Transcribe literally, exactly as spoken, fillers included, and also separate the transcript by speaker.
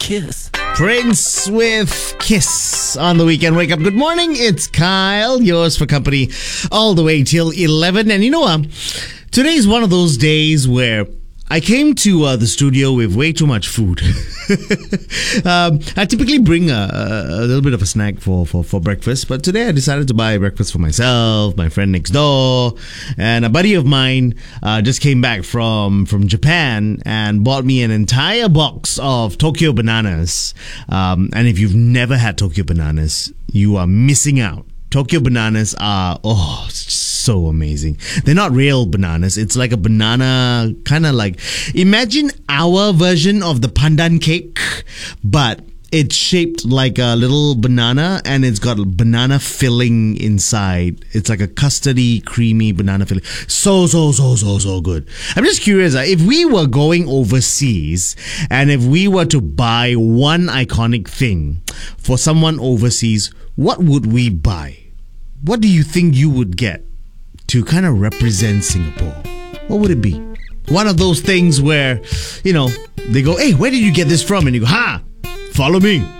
Speaker 1: Kiss.
Speaker 2: Prince with Kiss on the weekend wake up. Good morning, it's Kyle, yours for company all the way till eleven. And you know what? Today is one of those days where I came to uh, the studio with way too much food. um, I typically bring a, a little bit of a snack for, for, for breakfast, but today I decided to buy breakfast for myself, my friend next door, and a buddy of mine uh, just came back from, from Japan and bought me an entire box of Tokyo bananas. Um, and if you've never had Tokyo bananas, you are missing out. Tokyo bananas are, oh, so amazing. They're not real bananas. It's like a banana, kind of like, imagine our version of the pandan cake, but it's shaped like a little banana and it's got banana filling inside. It's like a custardy, creamy banana filling. So, so, so, so, so good. I'm just curious, uh, if we were going overseas and if we were to buy one iconic thing for someone overseas, what would we buy? What do you think you would get to kind of represent Singapore? What would it be? One of those things where, you know, they go, hey, where did you get this from? And you go, ha, follow me.